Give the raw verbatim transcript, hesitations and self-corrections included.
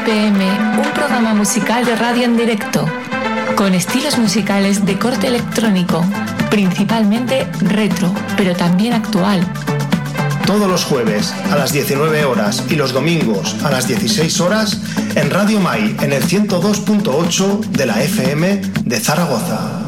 P M, un programa musical de radio en directo, con estilos musicales de corte electrónico, principalmente retro, pero también actual. Todos los jueves a las diecinueve horas y los domingos a las dieciséis horas en Radio Mai, en el ciento dos punto ocho de la F M de Zaragoza.